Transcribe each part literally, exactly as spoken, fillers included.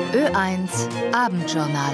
Ö eins Abendjournal.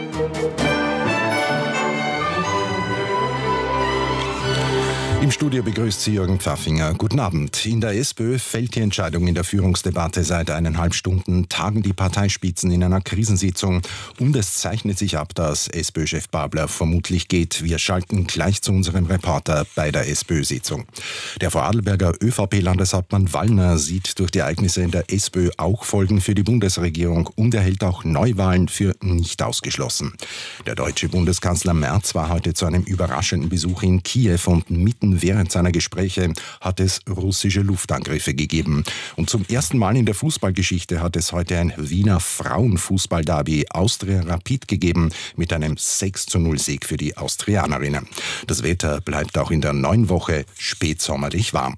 Im Studio begrüßt Sie Jürgen Pfaffinger. Guten Abend. In der SPÖ fällt die Entscheidung in der Führungsdebatte. Seit eineinhalb Stunden tagen die Parteispitzen in einer Krisensitzung. Und es zeichnet sich ab, dass SPÖ-Chef Babler vermutlich geht. Wir schalten gleich zu unserem Reporter bei der SPÖ-Sitzung. Der Vorarlberger ÖVP-Landeshauptmann Wallner sieht durch die Ereignisse in der SPÖ auch Folgen für die Bundesregierung und er hält auch Neuwahlen für nicht ausgeschlossen. Der deutsche Bundeskanzler Merz war heute zu einem überraschenden Besuch in Kiew und mitten während seiner Gespräche hat es russische Luftangriffe gegeben. Und zum ersten Mal in der Fußballgeschichte hat es heute ein Wiener Frauenfußball-Derby Austria Rapid gegeben mit einem sechs zu null Sieg für die Austrianerinnen. Das Wetter bleibt auch in der neuen Woche spätsommerlich warm.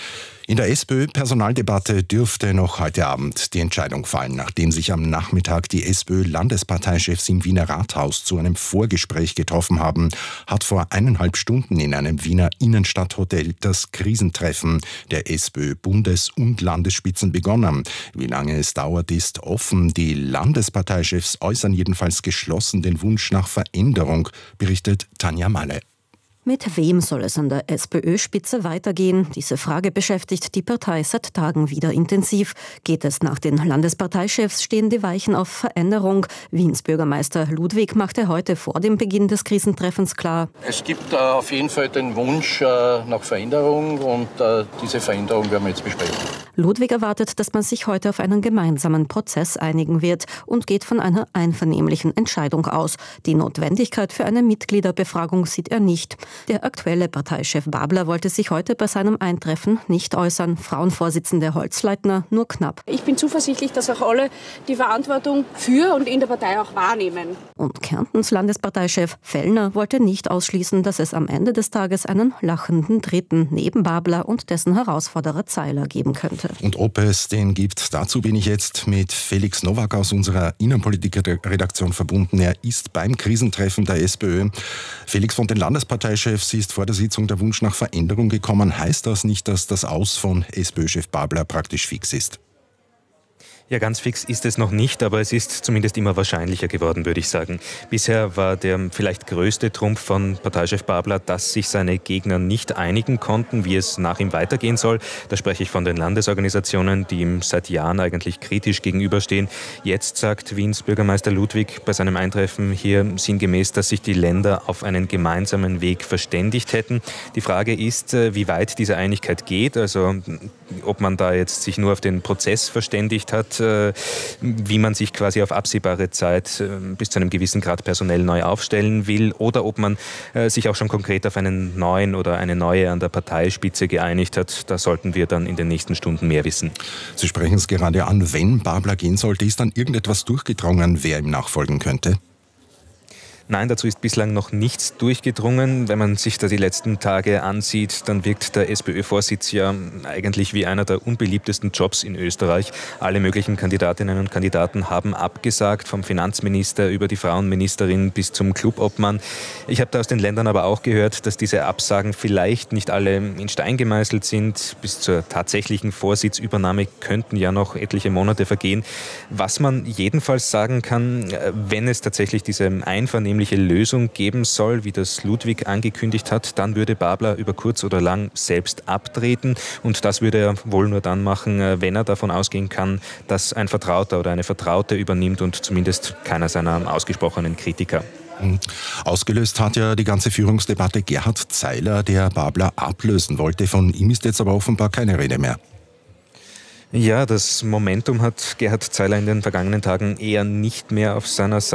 In der SPÖ-Personaldebatte dürfte noch heute Abend die Entscheidung fallen, nachdem sich am Nachmittag die SPÖ-Landesparteichefs im Wiener Rathaus zu einem Vorgespräch getroffen haben, hat vor eineinhalb Stunden in einem Wiener Innenstadthotel das Krisentreffen der SPÖ-Bundes- und Landesspitzen begonnen. Wie lange es dauert, ist offen. Die Landesparteichefs äußern jedenfalls geschlossen den Wunsch nach Veränderung, berichtet Tanja Malle. Mit wem soll es an der SPÖ-Spitze weitergehen? Diese Frage beschäftigt die Partei seit Tagen wieder intensiv. Geht es nach den Landesparteichefs, stehen die Weichen auf Veränderung. Wiens Bürgermeister Ludwig machte heute vor dem Beginn des Krisentreffens klar: Es gibt äh, auf jeden Fall den Wunsch äh, nach Veränderung und äh, diese Veränderung werden wir jetzt besprechen. Ludwig erwartet, dass man sich heute auf einen gemeinsamen Prozess einigen wird und geht von einer einvernehmlichen Entscheidung aus. Die Notwendigkeit für eine Mitgliederbefragung sieht er nicht. Der aktuelle Parteichef Babler wollte sich heute bei seinem Eintreffen nicht äußern. Frauenvorsitzende Holzleitner nur knapp. Ich bin zuversichtlich, dass auch alle die Verantwortung für und in der Partei auch wahrnehmen. Und Kärntens Landesparteichef Fellner wollte nicht ausschließen, dass es am Ende des Tages einen lachenden Dritten neben Babler und dessen Herausforderer Zeiler geben könnte. Und ob es den gibt, dazu bin ich jetzt mit Felix Nowak aus unserer Innenpolitik-Redaktion verbunden. Er ist beim Krisentreffen der SPÖ. Felix, von den Landesparteichefs ist vor der Sitzung der Wunsch nach Veränderung gekommen. Heißt das nicht, dass das Aus von SPÖ-Chef Babler praktisch fix ist? Ja, ganz fix ist es noch nicht, aber es ist zumindest immer wahrscheinlicher geworden, würde ich sagen. Bisher war der vielleicht größte Trumpf von Parteichef Babler, dass sich seine Gegner nicht einigen konnten, wie es nach ihm weitergehen soll. Da spreche ich von den Landesorganisationen, die ihm seit Jahren eigentlich kritisch gegenüberstehen. Jetzt sagt Wiens Bürgermeister Ludwig bei seinem Eintreffen hier sinngemäß, dass sich die Länder auf einen gemeinsamen Weg verständigt hätten. Die Frage ist, wie weit diese Einigkeit geht, also ob man da jetzt sich nur auf den Prozess verständigt hat, wie man sich quasi auf absehbare Zeit bis zu einem gewissen Grad personell neu aufstellen will oder ob man sich auch schon konkret auf einen neuen oder eine neue an der Parteispitze geeinigt hat. Da sollten wir dann in den nächsten Stunden mehr wissen. Sie sprechen es gerade an, wenn Babler gehen sollte, ist dann irgendetwas durchgedrungen, wer ihm nachfolgen könnte? Nein, dazu ist bislang noch nichts durchgedrungen. Wenn man sich da die letzten Tage ansieht, dann wirkt der SPÖ-Vorsitz ja eigentlich wie einer der unbeliebtesten Jobs in Österreich. Alle möglichen Kandidatinnen und Kandidaten haben abgesagt, vom Finanzminister über die Frauenministerin bis zum Clubobmann. Ich habe da aus den Ländern aber auch gehört, dass diese Absagen vielleicht nicht alle in Stein gemeißelt sind. Bis zur tatsächlichen Vorsitzübernahme könnten ja noch etliche Monate vergehen. Was man jedenfalls sagen kann, wenn es tatsächlich diese Einvernehmlichkeit Lösung geben soll, wie das Ludwig angekündigt hat, dann würde Babler über kurz oder lang selbst abtreten. Und das würde er wohl nur dann machen, wenn er davon ausgehen kann, dass ein Vertrauter oder eine Vertraute übernimmt und zumindest keiner seiner ausgesprochenen Kritiker. Ausgelöst hat ja die ganze Führungsdebatte Gerhard Zeiler, der Babler ablösen wollte. Von ihm ist jetzt aber offenbar keine Rede mehr. Ja, das Momentum hat Gerhard Zeiler in den vergangenen Tagen eher nicht mehr auf seiner Seite.